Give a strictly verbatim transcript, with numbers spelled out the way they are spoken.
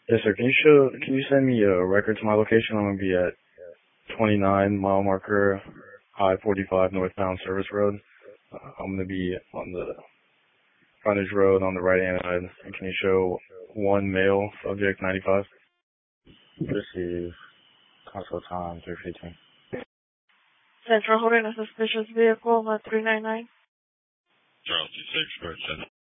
Yes, sir. Can you show? Can you send me a record to my location? I'm gonna be at twenty-nine mile marker, I forty-five northbound Service Road. Uh, I'm gonna be on the frontage road on the right hand side. And can you show one male subject ninety-five? Receive. Console time three fifteen. Central holding a suspicious vehicle at three nine nine. Charles two six,